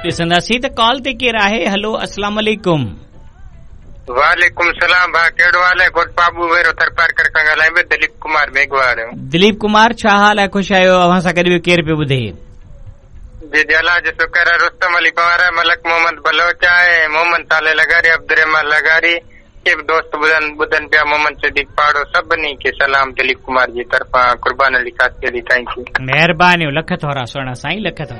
ॾिसंदासीं त कॉल ते केरु आहे। हेलो, अस्सलाम वालेकुम। वालेकुम सलाम भा, कहिड़ो हाल आहे? गुड बाबू वेरो थरपारकर खां ॻाल्हायां पियो, दिलीप कुमार मेघवाड़। दिलीप कुमार, छा हाल आहे? ख़ुशि आहियो? अव्हां सां गॾु केरु पियो ॿुधे? जी अल्लाह जो शुक्र आहे, रुस्तम अली पवार, मलक मोहम्मद बलोच आहे, मोहम्मद साले लगारी, अब्दुर्रहमान लगारी के दोस्त ॿुधनि पिया, मोहम्मद सिद्दीक पाड़ो, सभिनी खे सलाम दिलीप कुमार जी तरफ़ां, कुर्बान अली कासरी, थैंक यू, महिरबानी, लख थोरा सुहिणा साईं, लख थोरा।